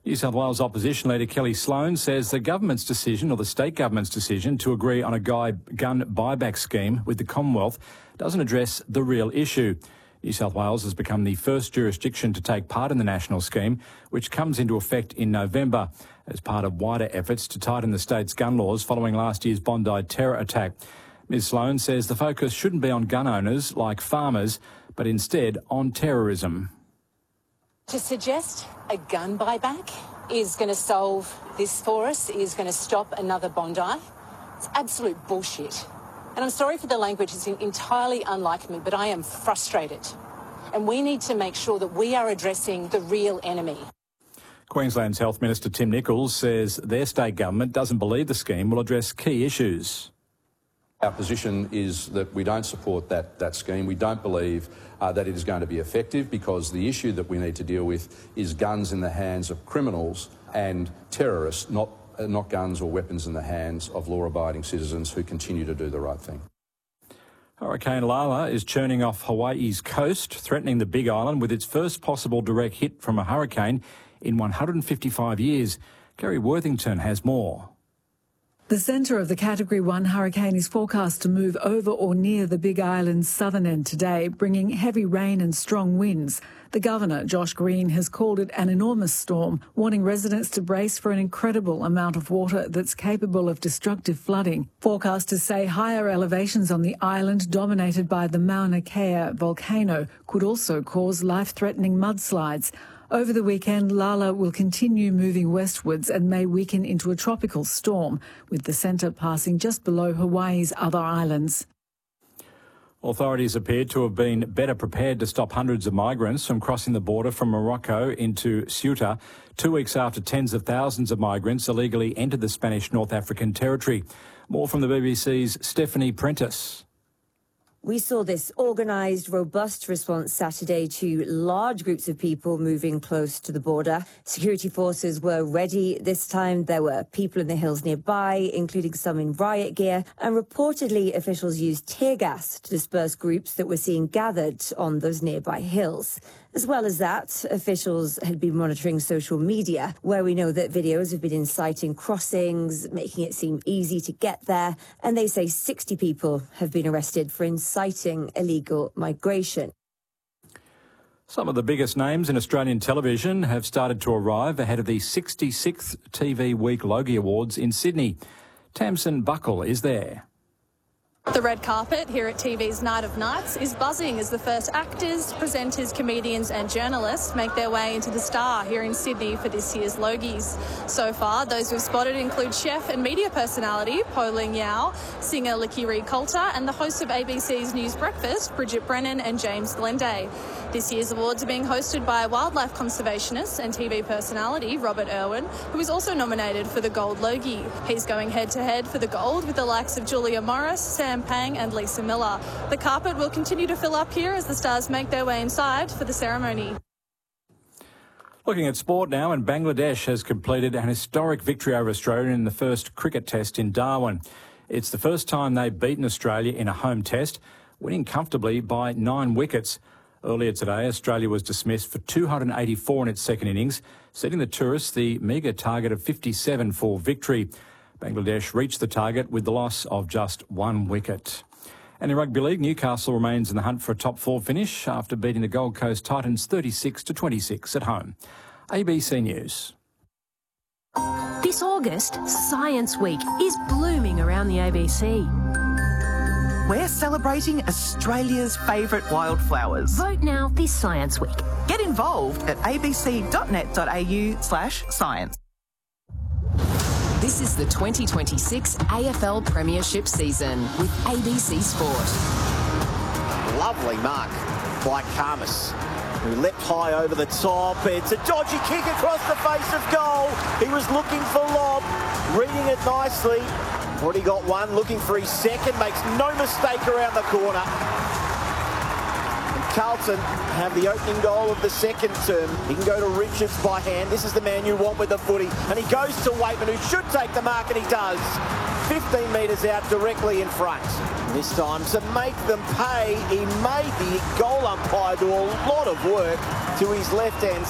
New South Wales opposition leader Kelly Sloan says the government's decision, or the state government's decision, to agree on a gun buyback scheme with the Commonwealth doesn't address the real issue. New South Wales has become the first jurisdiction to take part in the national scheme, which comes into effect in November as part of wider efforts to tighten the state's gun laws following last year's Bondi terror attack. Ms Sloan says the focus shouldn't be on gun owners like farmers, but instead on terrorism. To suggest a gun buyback is going to solve this for us, is going to stop another Bondi, it's absolute bullshit. And I'm sorry for the language, it's entirely unlike me, but I am frustrated. And we need to make sure that we are addressing the real enemy. Queensland's Health Minister Tim Nicholls says their state government doesn't believe the scheme will address key issues. Our position is that we don't support that scheme. We don't believe that it is going to be effective because the issue that we need to deal with is guns in the hands of criminals and terrorists, not guns or weapons in the hands of law-abiding citizens who continue to do the right thing. Hurricane Lala is churning off Hawaii's coast, threatening the Big Island with its first possible direct hit from a hurricane in 155 years. Kerry Worthington has more. The centre of the Category 1 hurricane is forecast to move over or near the Big Island's southern end today, bringing heavy rain and strong winds. The Governor, Josh Green, has called it an enormous storm, warning residents to brace for an incredible amount of water that's capable of destructive flooding. Forecasters say higher elevations on the island, dominated by the Mauna Kea volcano, could also cause life-threatening mudslides. Over the weekend, Lala will continue moving westwards and may weaken into a tropical storm, with the centre passing just below Hawaii's other islands. Authorities appeared to have been better prepared to stop hundreds of migrants from crossing the border from Morocco into Ceuta 2 weeks after tens of thousands of migrants illegally entered the Spanish North African territory. More from the BBC's Stephanie Prentice. We saw this organised, robust response Saturday to large groups of people moving close to the border. Security forces were ready this time. There were people in the hills nearby, including some in riot gear, and reportedly officials used tear gas to disperse groups that were seen gathered on those nearby hills. As well as that, officials had been monitoring social media, where we know that videos have been inciting crossings, making it seem easy to get there, and they say 60 people have been arrested for inciting illegal migration. Some of the biggest names in Australian television have started to arrive ahead of the 66th TV Week Logie Awards in Sydney. Tamsin Buckle is there. The red carpet here at TV's Night of Nights is buzzing as the first actors, presenters, comedians and journalists make their way into the Star here in Sydney for this year's Logies. So far, those we've spotted include chef and media personality Po Ling Yao, singer Lakiri Coulter and the host of ABC's News Breakfast, Bridget Brennan and James Glenday. This year's awards are being hosted by wildlife conservationist and TV personality Robert Irwin, who is also nominated for the Gold Logie. He's going head-to-head for the gold with the likes of Julia Morris, Sam Pang and Lisa Miller. The carpet will continue to fill up here as the stars make their way inside for the ceremony. Looking at sport now, and Bangladesh has completed an historic victory over Australia in the first cricket test in Darwin. It's the first time they've beaten Australia in a home test, winning comfortably by 9 wickets. Earlier today, Australia was dismissed for 284 in its second innings, setting the tourists the meagre target of 57 for victory. Bangladesh reached the target with the loss of just 1 wicket. And in Rugby League, Newcastle remains in the hunt for a top 4 finish after beating the Gold Coast Titans 36-26 at home. ABC News. This August, Science Week is blooming around the ABC. We're celebrating Australia's favourite wildflowers. Vote now this Science Week. Get involved at abc.net.au/science. This is the 2026 AFL Premiership season with ABC Sport. Lovely mark by Karmas, who leapt high over the top. It's a dodgy kick across the face of goal. He was looking for lob, reading it nicely. Already got one, looking for his second, makes no mistake around the corner. And Carlton have the opening goal of the second term. He can go to Richards by hand. This is the man you want with the footy. And he goes to Waitman, who should take the mark, and he does. 15 metres out, directly in front. This time, to make them pay, he made the goal umpire do a lot of work to his left-hand